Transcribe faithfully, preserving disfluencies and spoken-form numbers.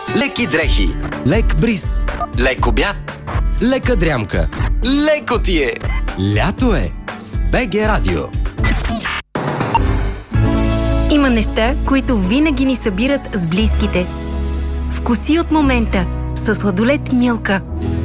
Леки дрехи. Лек бриз. Лек обяд. Лека дрямка. Леко ти е. Лято е с БГ Радио. Има неща, които винаги ни събират с близките. Вкуси от момента с сладолед Милка.